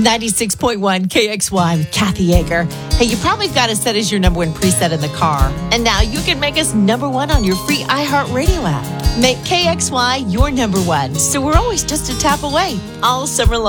96.1 KXY with Kathy Yeager. Hey, you probably got us set as your number one preset in the car. And now you can make us number one on your free iHeartRadio app. Make KXY your number one, so we're always just a tap away all summer long.